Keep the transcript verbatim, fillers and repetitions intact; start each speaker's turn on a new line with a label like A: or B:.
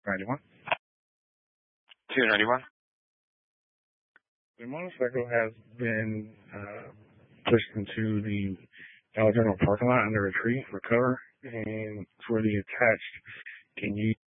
A: ninety-one.
B: two ninety-one.
A: The motorcycle has been uh, pushed into the Dollar General parking lot under a tree for cover, and it's really attached. Can you